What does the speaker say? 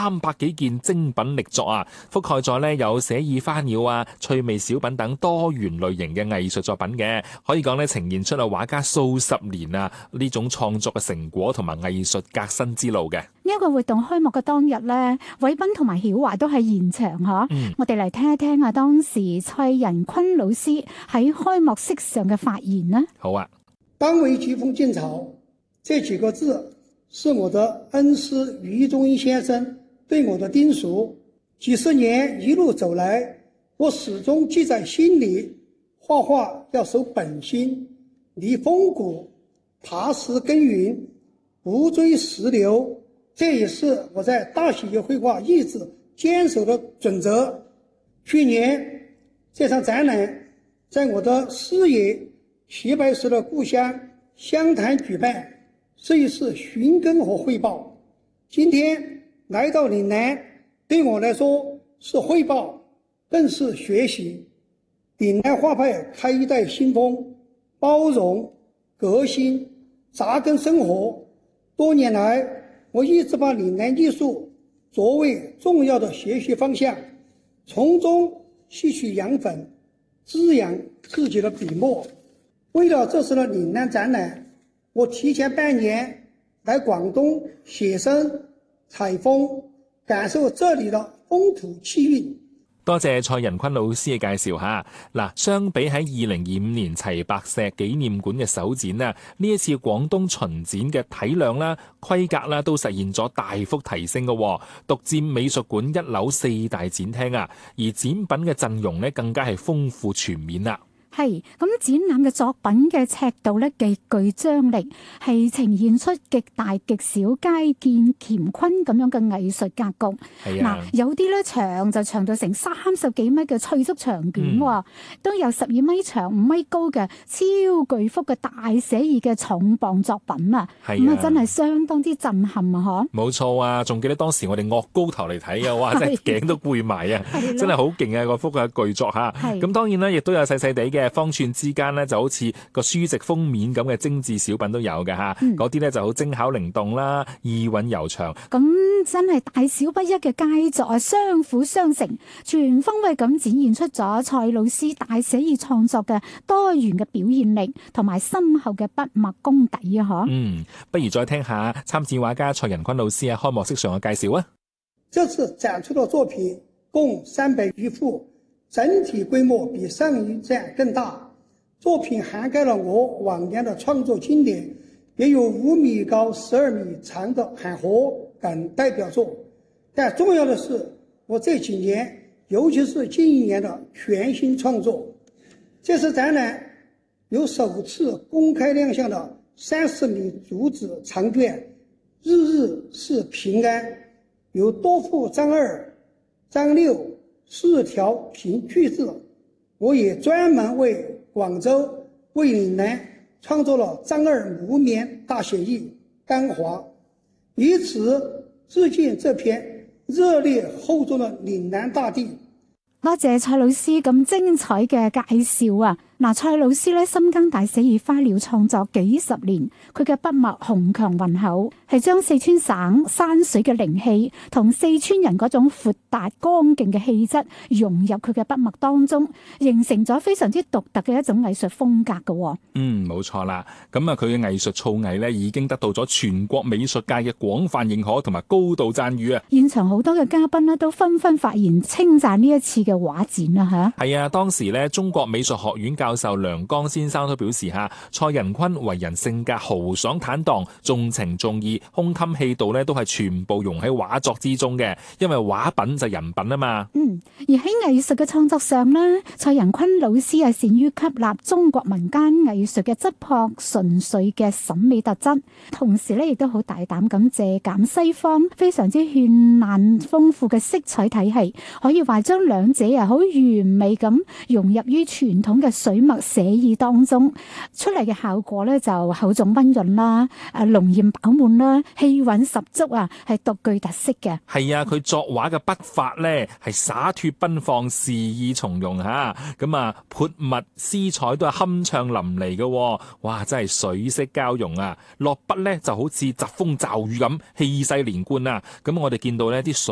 300幾件精品力作啊，覆蓋咗呢有寫意花鳥啊、趣味小品等多元類型嘅藝術作品嘅，可以講呢呈現出啊畫家數十年啊呢種創作嘅成果同埋藝術革新之路嘅。 呢一個活動開幕嘅當日呢，偉斌同埋曉華都喺現場嗬。我哋嚟聽一聽啊，當時蔡仁坤老師喺開幕式上嘅發言呢。 好啊， 當為疾風勁草，這幾個字是我的恩師余中一先生對我的叮囑。幾十年一路走來，我始終記在心裏，畫畫要守本心，離風骨，踏實耕耘，不追時流。這也是我在大喜劇繪畫一直堅守的準則。去年這場展覽在我的師爺齊白石的故鄉湘潭舉辦，是一次尋根和匯報。今天來到嶺南，對我來說是匯報，更是學習。嶺南畫派開一代新風，包容、革新、扎根生活。多年來，我一直把嶺南藝術作為重要的學習方向，從中吸取養分，滋養自己的筆墨。為了這次的嶺南展覽，我提前半年來廣東寫生、採風，感受這裡的風土氣韻。 多謝蔡仁坤老師嘅介紹下。嗱，相比喺2025年齊白石紀念館嘅首展啊，呢一次廣東巡展嘅體量啦、規格啦都實現咗大幅提升嘅，獨佔美術館1樓4大展廳啊，而展品嘅陣容呢更加係豐富全面啦。 係咁，展覽嘅作品嘅尺度咧極具張力，係呈現出極大極小皆見乾坤咁樣嘅藝術格局。嗱，有啲咧長就長到成30幾米嘅翠竹長卷，都有12米長、5米高嘅超巨幅嘅大寫意嘅重磅作品啊！咁啊，真係相當之震撼啊！嗬， 冇錯啊！仲記得當時我哋岳高頭嚟睇啊，哇！真係頸都攰埋啊！真係好勁啊！嗰幅嘅巨作嚇。咁當然啦，亦都有細細地嘅。方寸之間呢，就好似個書籍封面咁嘅精緻小品都有嘅嚇，嗰啲呢就好精巧靈動啦，意韻悠長。 咁真係大小不一嘅佳作啊，相輔相成，全方位咁展現出咗蔡老師大寫意創作嘅多元嘅表現力同埋深厚嘅筆墨功底啊！嗬。 不如再聽下參展畫家蔡仁坤老師喺開幕式上嘅介紹啊。 這次展出的作品共300餘幅。整體規模比上一展更大，作品涵蓋了我往年的創作經典，也有5米高、12米長的海河等代表作。但重要的是，我這幾年，尤其是近1年的全新創作。這次展覽有首次公開亮相的30米竹子長卷《日日是平安》，有多幅張2、張6。4條平句字，我也專門為廣州、為嶺南創作了張2無眠大寫意甘華，以此致敬這片熱烈厚重的嶺南大地。 多謝蔡老師咁精彩嘅介紹啊！嗱，蔡老師咧深耕大寫意花鳥創作幾十年，佢嘅筆墨雄強渾厚，係將四川省山水嘅靈氣同四川人嗰種闊達剛勁嘅氣質融入佢嘅筆墨當中，形成咗非常之獨特嘅一種藝術風格嘅。 冇錯啦。咁啊，佢嘅藝術造詣咧已經得到咗全國美術界嘅廣泛認可同埋高度讚譽啊！現場好多嘅嘉賓咧都紛紛發言稱讚呢一次嘅畫展啊！嚇， 係啊，當時咧中國美術學院教授梁江先生都表示下，蔡仁坤為人性格豪爽坦蕩，重情重義，胸襟氣度咧都係全部融喺畫作之中嘅，因為畫品就人品啊嘛。 而喺藝術嘅創作上呢，蔡仁坤老師係善於吸納中國民間藝術嘅質樸純粹嘅審美特質，同時咧亦都好大膽咁借鑒西方非常之絢爛豐富嘅色彩體系，可以話將兩者好完美咁融入於傳統嘅水墨寫意當中，出嚟嘅效果咧就厚重溫潤啦，濃艷飽滿啦，氣韻十足啊，係獨具特色嘅。 係啊，佢作畫嘅筆法咧係灑脫奔放，肆意從容吓，咁啊潑墨詩彩都係酣暢淋漓嘅，哇，真係水色交融啊！落筆咧就好似疾風驟雨咁，氣勢連貫啊！咁我哋見到呢啲水